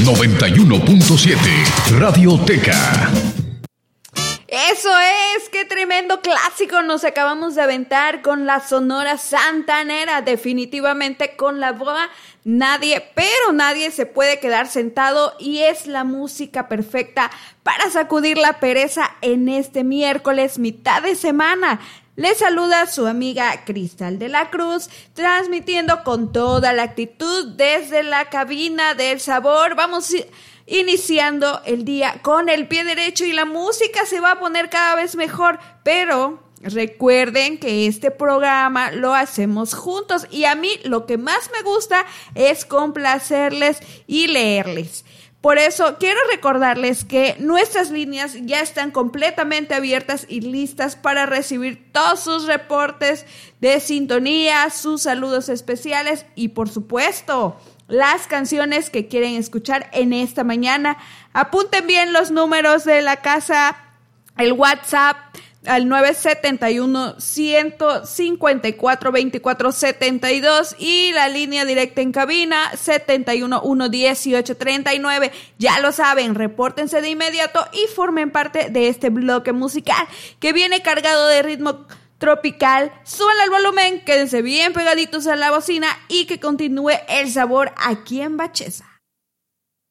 91.7 Radioteca. Eso es, qué tremendo clásico nos acabamos de aventar con la Sonora Santanera, definitivamente con la boda. Nadie se puede quedar sentado y es la música perfecta para sacudir la pereza en este miércoles, mitad de semana. Les saluda su amiga Cristal de la Cruz, transmitiendo con toda la actitud desde la cabina del sabor. Vamos iniciando el día con el pie derecho y la música se va a poner cada vez mejor, pero recuerden que este programa lo hacemos juntos y a mí lo que más me gusta es complacerles y leerles. Por eso quiero recordarles que nuestras líneas ya están completamente abiertas y listas para recibir todos sus reportes de sintonía, sus saludos especiales y por supuesto las canciones que quieren escuchar en esta mañana. Apunten bien los números de la casa, el WhatsApp al 971-154-2472 y la línea directa en cabina 711-1839. Ya lo saben, repórtense de inmediato y formen parte de este bloque musical que viene cargado de ritmo tropical. Súbanle al volumen, quédense bien pegaditos a la bocina y que continúe el sabor aquí en Bacheza.